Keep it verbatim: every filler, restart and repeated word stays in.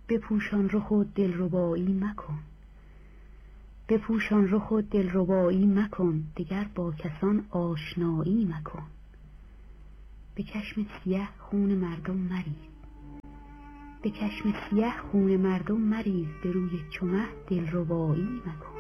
بپوشان رخ و دلربایی مکن، بپوشان رخ و دلربایی مکن، دگر با کسان آشنایی مکن. به چشم سیه خون مردم مریز، به چشم سیه خون مردم مریز، به روی چو مه دلربایی مکن.